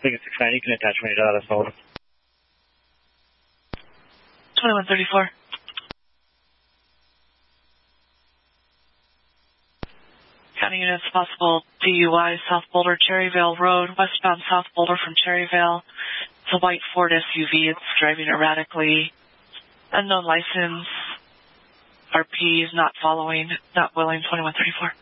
Lincoln 69, you can attach when you're out of phone. 2134. County units, possible DUI, South Boulder, Cherryvale Road, westbound South Boulder from Cherryvale. It's a white Ford SUV. It's driving erratically. Unknown license. RP is not following, not willing, 2134.